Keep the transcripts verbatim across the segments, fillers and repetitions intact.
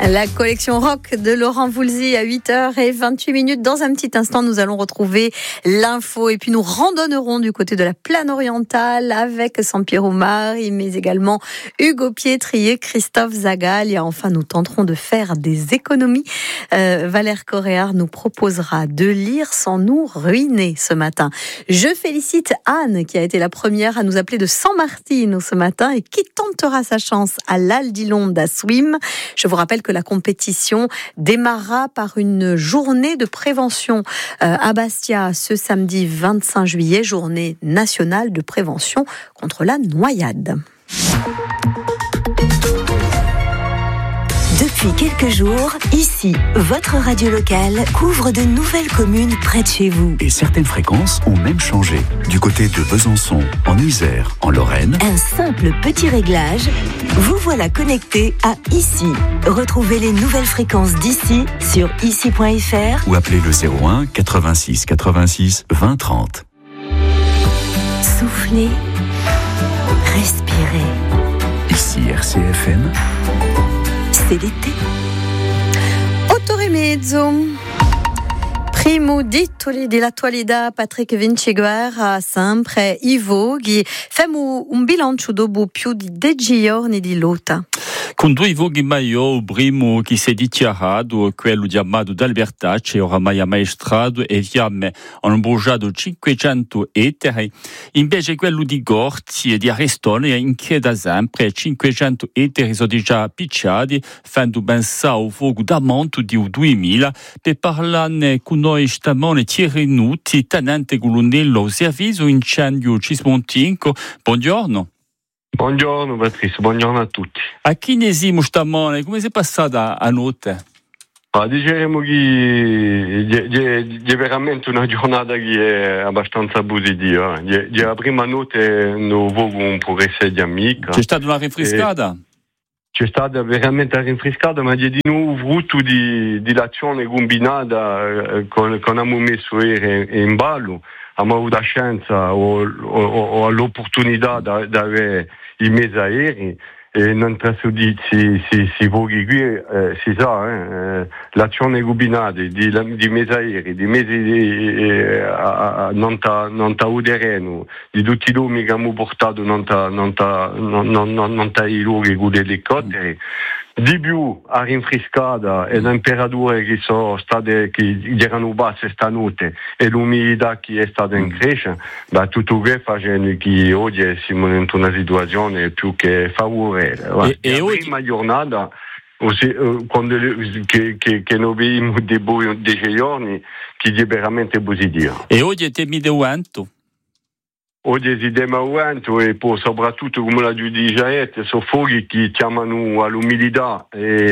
La collection rock de Laurent Voulzy à huit heures vingt-huit minutes. Dans un petit instant, nous allons retrouver l'info et puis nous randonnerons du côté de la Plaine orientale avec Sampiero Mari, mais également Hugo Pietri, Christophe Zagal. Et enfin, nous tenterons de faire des économies. Euh, Valère Coréard nous proposera de lire sans nous ruiner ce matin. Je félicite Anne qui a été la première à nous appeler de San Martino ce matin et qui tentera sa chance à l'Aldilonde à Swim. Je vous rappelle que la compétition démarrera par une journée de prévention euh, à Bastia ce samedi vingt-cinq juillet, journée nationale de prévention contre la noyade. Depuis quelques jours, ici, votre radio locale couvre de nouvelles communes près de chez vous. Et certaines fréquences ont même changé. Du côté de Besançon, en Isère, en Lorraine. Un simple petit réglage, vous voilà connecté à Ici. Retrouvez les nouvelles fréquences d'ici sur ici point f r ou appelez le zéro un quatre-vingt-six quatre-vingt-six vingt trente. Soufflez, respirez. Ici R C F M. C'est l'été. otto e mezzo. Primo titoli dell'attualità, Patrick Vinciguerra, sempre i voghi. Femo un bilancio dopo più di dieci giorni di lotta. Con due voghi maior, o primo che si è dichiarato, quello chiamato d'Albertacci, oramai ammaestrato e fiamme hanno bruciato cinquecento ettari, invece quello di Gorzi e di Arestone inchiede sempre cinquecento ettari sono già picciati, fanno pensare al fuoco d'ammonto di duemila, per parlarne con noi stamane Thierry Nuti, tenente colonnello servizio incendio Cismontinco. Buongiorno. Buongiorno Patrizio, buongiorno a tutti. A chi ne siamo stamane? Come si è passata a notte? Ah, diciamo che è veramente una giornata che è abbastanza positiva. È la prima notte non voglio un po' essere di amica. C'è stata una rinfrescata? C'è stata veramente una rinfrescata, ma è di nuovo frutto di, di l'azione combinata con, con abbiamo messo in ballo. Abbiamo avuto la scienza o, o, o l'opportunità di avere i mezzi aerei e non trasuditi si, si, si voghi qui, eh, si sa, eh, l'azione combinata di, di mezzi aerei, di mezzi eh, a, a, non ta, non ta udereno, di tutti i nomi che abbiamo portato non ta, non ta, non, non, non, non ta i luoghi con gli elicotteri. Di più a rinfrescata e le temperature che sono state che erano basse stanotte e l'umidità che è stata in crescita, beh, tutto questo facendo che oggi siamo in una situazione più che favorevole. E, e la prima oggi... giornata aussi, eh, quando, che, che, che noi vediamo dei buoni dieci giorni che è veramente positiva. E oggi è tempo quanto? Oggi si dema vento e poi soprattutto come la giudice sono fuochi che chiamano all'umidità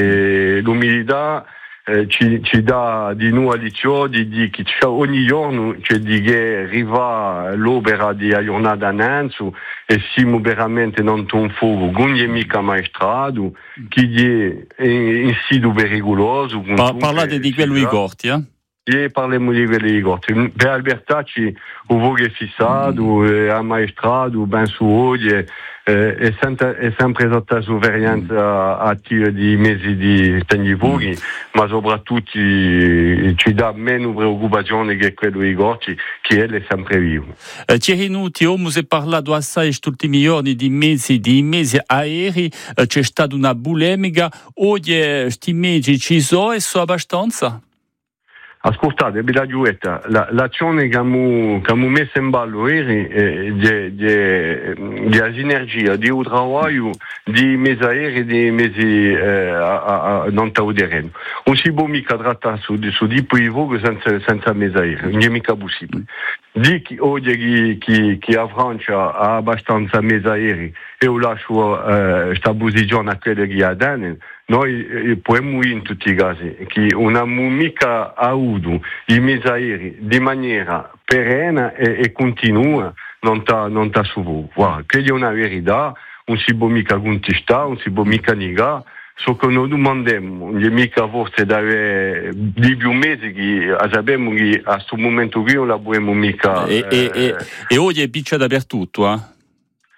e l'umidità eh, ci, ci dà di nuovo di ciò di, di che ogni giorno c'è di che arriva l'opera di giornata annanzo e siamo veramente non un fuoco non è mica maestrato che è in sito pericoloso. Pa- parlate di quello i corti, eh? E parliamo di quelli di Gorzi. Per Albertacci il vogue è fissato, mm. è ammaestrato, ben su oggi, è, è, sempre, è sempre stata sorveglianza attiva di mesi di tegni voghi, mm. ma soprattutto ci, ci dà meno preoccupazione che quello di Gorzi, che è sempre vivo. Eh, Thierry Nuti, abbiamo parlato assai questi ultimi giorni di mezzi, di mezzi aerei, eh, c'è stata una polemica, oggi questi mezzi ci sono e sono abbastanza? Ascoltate, la giuetta, la, l'azione che abbiamo, che abbiamo messo in ballo ieri è di, di, di sinergia, di un lavoro di mesi aerei, di mesi eh, a, a, non taudereno. Non si può mica trattare su, su di privo senza, senza mesi aerei, non è mica possibile. Di che oggi che, che la Francia ha abbastanza mesi aerei e io lascio questa eh, posizione a quella che ha dato, noi eh, possiamo in tutti i casi che non abbiamo mica avuto i mesi aerei di maniera perenne e, e continua, non sta non ta su voi. Guarda, quella è una verità, non si può mica contestare, non si può mica negare. So che noi domandiamo, non è mica forse da avere di più mesi che sappiamo che a questo momento qui non la possiamo mica... E, eh, e, e, e oggi è piccia dappertutto, eh?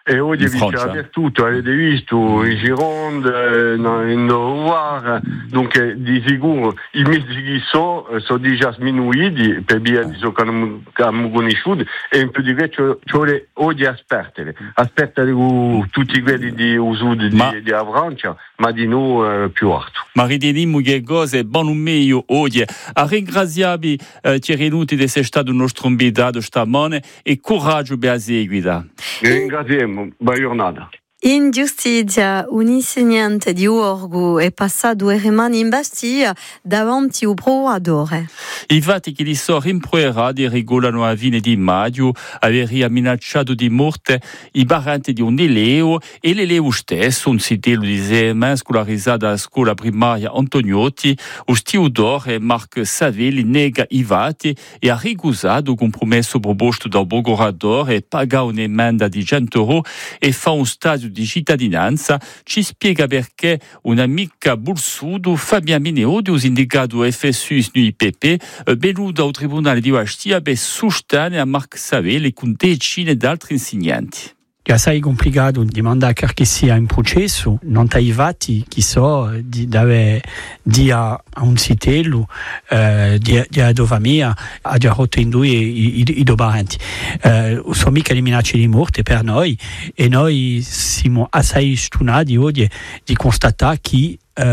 E oggi c'è tutto, avete visto in Gironde, in Loire, dunque di sicuro i mezzi che so sono già sminuiti per via di ciò che abbiamo conosciuto e in più di questo c'è oggi aspettare, aspettare tutti quelli di usuri di, ma... di Francia, ma di noi eh, più alto. Ma rideniamo che cose buon meglio oggi. A ringraziarvi eh, ci venuti di essere stato un nostro invitato stamane e coraggio per la seguita. Ringraziamo. Buona giornata. In giustizia, un insegnante di Uorgu è passato due rimane in bastia davanti al procuratore. I fatti che li sono rimproverati regolano a fine di maggio aver minacciato di morte i parenti di un eleo e l'eleo stesso, un sitello di seme scolarizzato alla scuola primaria Antoniotti, o Stiudore Marc Savelli nega i fatti e ha ricusato il compromesso proposto dal procuratore e paga un'emenda di cento euro e fa un stadio di cittadinanza. Ci spiega perché un'amica Bursudo, Fabian Mineodio, indicato F S U S N U I P P, venuto al Tribunale di Ostia per sostenere a Marc Savelli con decine di altri insegnanti. È assai complicato demandare che sia in processo, non ai fatti che so di dare dia a un sitello eh, di, di a dove mia ha già rotto in due i, i, i due parenti. Eh, sono mica le minacce di morte per noi e noi siamo assai stunati oggi di constatare che eh,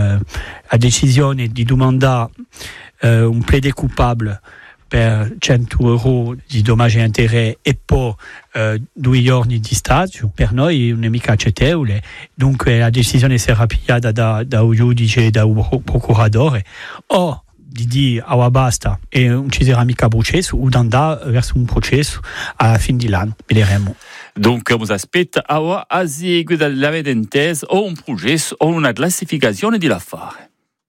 la decisione di domandare eh, un plaidé coupable per cento euro di dommage e intérêt e poi eh, due giorni di stadio, per noi è un'amica accettevole. Dunque la decisione sarà pigliata da, da un giudice e da un procuratore o di dire ah, basta e non ci sarà mica processo o di andare verso un processo alla fine dell'anno, vedremo. Dunque vi aspetta ora a seguire dall'avete inteso o un processo o una classificazione di l'affare.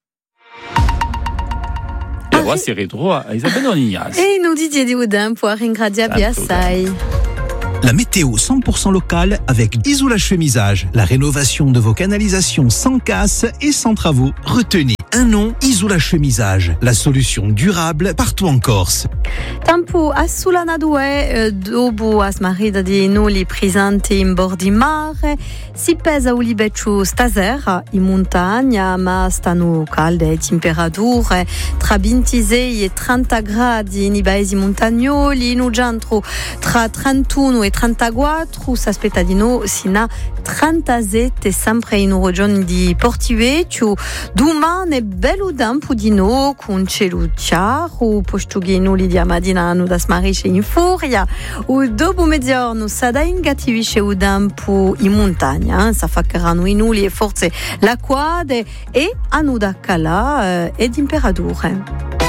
Ah, si ritrova a Isabelle Onignaz. E nous Didier Dioudin pour ringraziarvi assai. La météo cent pour cent locale avec Isola Chemisage. La rénovation de vos canalisations sans casse et sans travaux. Retenez un nom, Isola Chemisage. La solution durable partout en Corse. Tempo a Sulana due, dopo a smarrida di noli presenti in bordi mare, si pesa u libeccio stasera in montagna, ma stanno calde temperature tra ventisei e trenta gradi nei paesi montagnoli, in centro tra trentuno e trentaquattro, si aspetta di no sino a trentasette sempre in regione di Portivecchio. Domani è bello tempo di no con cielo chiaro, posto che noli di Amadinano da smarisce in furia, o dopo mezzogiorno sarà ingativisce il tempo in montagna, sa fa che erano i nuli e forse l'acquade e hanno da calà e temperature.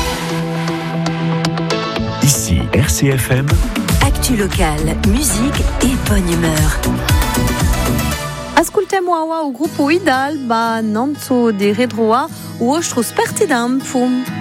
Ici R C F M. Actu locale, musique et bonne humeur. Ascoltiamo ora il gruppo Idalba, non so di Redroa, o ostro sperti tempo.